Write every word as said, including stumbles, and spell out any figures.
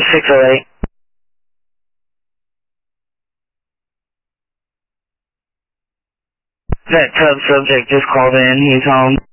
six oh eight. That tub subject just called in. He's home.